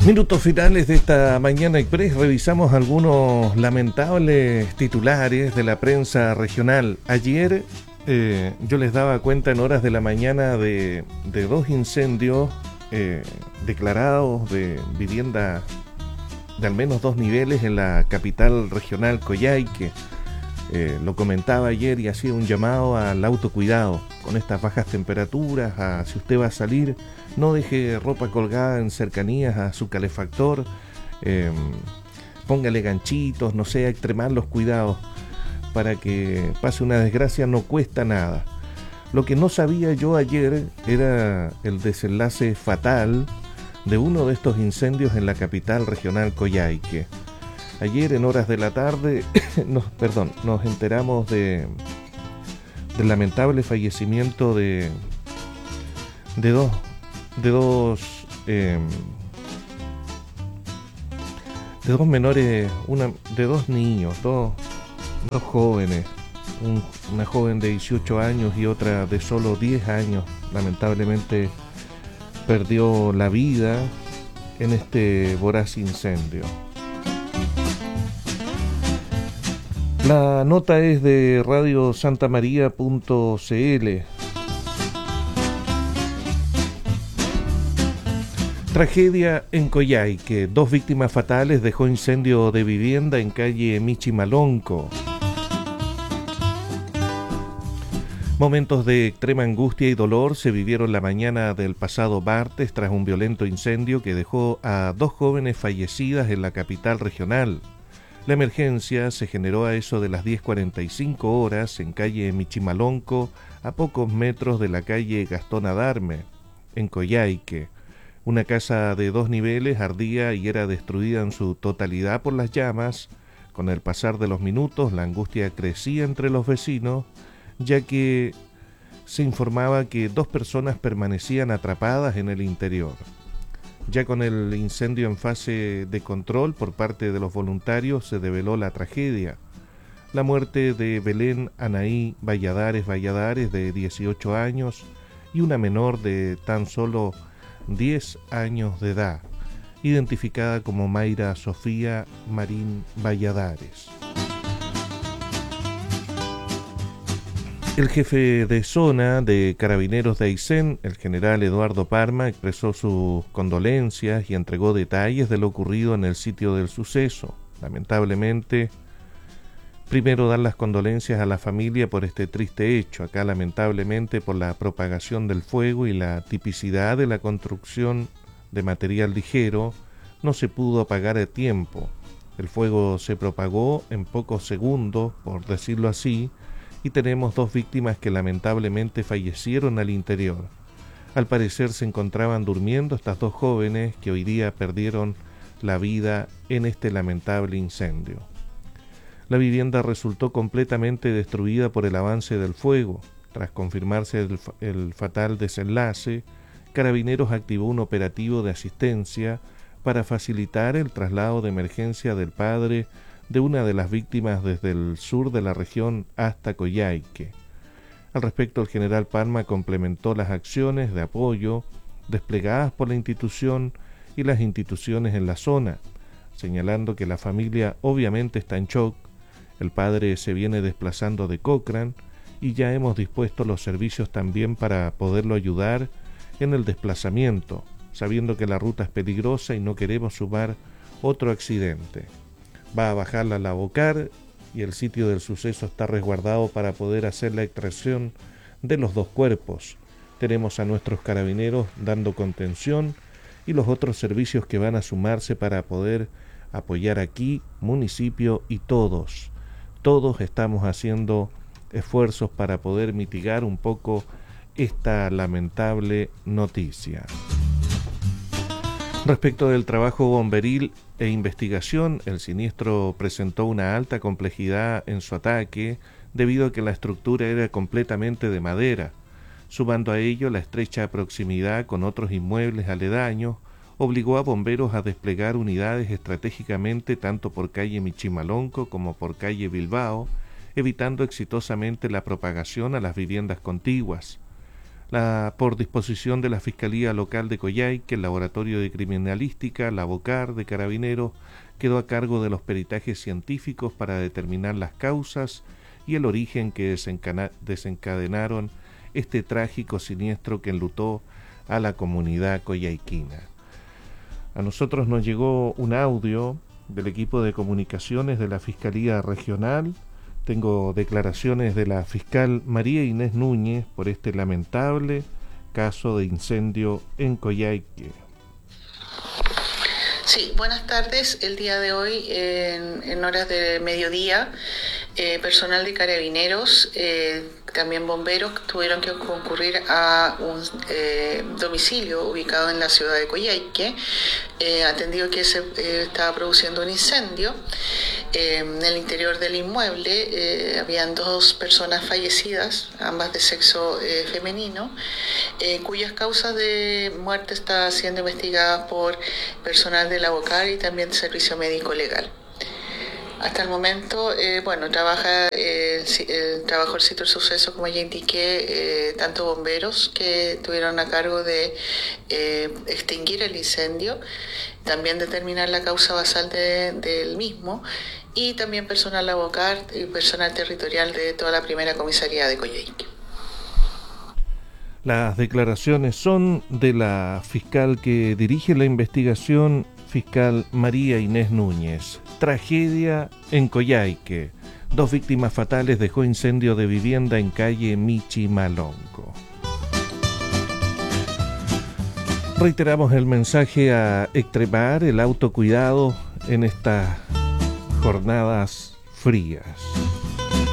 Minutos finales de esta mañana express, revisamos algunos lamentables titulares de la prensa regional. Ayer yo les daba cuenta en horas de la mañana de dos incendios declarados de vivienda de al menos 2 niveles en la capital regional Coyhaique. Lo comentaba ayer y hacía un llamado al autocuidado con estas bajas temperaturas. Si usted va a salir, no deje ropa colgada en cercanías a su calefactor, póngale ganchitos, no sé, extremar los cuidados para que pase una desgracia. No cuesta nada. Lo que no sabía yo ayer era el desenlace fatal de uno de estos incendios en la capital regional Coyhaique. Ayer en horas de la tarde nos enteramos del lamentable fallecimiento de dos menores, de dos niños, dos jóvenes, una joven de 18 años y otra de solo 10 años. Lamentablemente perdió la vida en este voraz incendio. La nota es de radiosantamaria.cl. Tragedia en Coyhaique. 2 víctimas fatales dejó incendio de vivienda en calle Michimalonco. Momentos de extrema angustia y dolor se vivieron la mañana del pasado martes tras un violento incendio que dejó a 2 jóvenes fallecidas en la capital regional. La emergencia se generó a eso de las 10:45 horas en calle Michimalonco, a pocos metros de la calle Gastón Adarme, en Coyhaique. Una casa de 2 niveles ardía y era destruida en su totalidad por las llamas. Con el pasar de los minutos, la angustia crecía entre los vecinos, ya que se informaba que 2 personas permanecían atrapadas en el interior. Ya con el incendio en fase de control por parte de los voluntarios, se develó la tragedia. La muerte de Belén Anaí Valladares, de 18 años, y una menor de tan solo 10 años de edad, identificada como Mayra Sofía Marín Valladares. El jefe de zona de Carabineros de Aysén, el general Eduardo Parma, expresó sus condolencias y entregó detalles de lo ocurrido en el sitio del suceso. Lamentablemente, primero dar las condolencias a la familia por este triste hecho. Acá, lamentablemente, por la propagación del fuego y la tipicidad de la construcción de material ligero, no se pudo apagar a tiempo. El fuego se propagó en pocos segundos, por decirlo así, y tenemos 2 víctimas que lamentablemente fallecieron al interior. Al parecer se encontraban durmiendo estas 2 jóvenes que hoy día perdieron la vida en este lamentable incendio. La vivienda resultó completamente destruida por el avance del fuego. Tras confirmarse el fatal desenlace, Carabineros activó un operativo de asistencia para facilitar el traslado de emergencia del padre de una de las víctimas desde el sur de la región hasta Coyhaique. Al respecto, el general Palma complementó las acciones de apoyo desplegadas por la institución y las instituciones en la zona, señalando que la familia obviamente está en shock. El padre se viene desplazando de Cochrane y ya hemos dispuesto los servicios también para poderlo ayudar en el desplazamiento, sabiendo que la ruta es peligrosa y no queremos sumar otro accidente. Va a bajar la Lavocar y el sitio del suceso está resguardado para poder hacer la extracción de los 2 cuerpos. Tenemos a nuestros carabineros dando contención y los otros servicios que van a sumarse para poder apoyar aquí, municipio y todos. Todos estamos haciendo esfuerzos para poder mitigar un poco esta lamentable noticia. Respecto del trabajo bomberil e investigación, el siniestro presentó una alta complejidad en su ataque debido a que la estructura era completamente de madera. Sumando a ello la estrecha proximidad con otros inmuebles aledaños, obligó a bomberos a desplegar unidades estratégicamente tanto por calle Michimalonco como por calle Bilbao, evitando exitosamente la propagación a las viviendas contiguas. Por disposición de la Fiscalía Local de Coyhaique, el Laboratorio de Criminalística, la BOCAR de Carabineros, quedó a cargo de los peritajes científicos para determinar las causas y el origen que desencadenaron este trágico siniestro que enlutó a la comunidad coyhaiquina. A nosotros nos llegó un audio del equipo de comunicaciones de la Fiscalía Regional. Tengo declaraciones de la fiscal María Inés Núñez por este lamentable caso de incendio en Coyhaique. Sí, buenas tardes. El día de hoy, en horas de mediodía, personal de Carabineros, también bomberos, tuvieron que concurrir a un domicilio ubicado en la ciudad de Coyhaique, atendido que se estaba produciendo un incendio. En el interior del inmueble habían 2 personas fallecidas, ambas de sexo femenino, cuyas causas de muerte están siendo investigadas por personal de la BOCAR y también Servicio Médico Legal. Hasta el momento, trabaja el sitio del suceso, como ya indiqué, tanto bomberos que tuvieron a cargo de extinguir el incendio, también determinar la causa basal del mismo, y también personal de la BOCAR y personal territorial de toda la primera comisaría de Coyhaique. Las declaraciones son de la fiscal que dirige la investigación, fiscal María Inés Núñez. Tragedia en Coyhaique. 2 víctimas fatales dejó incendio de vivienda en calle Michimalonco. Reiteramos el mensaje a extremar el autocuidado en estas jornadas frías.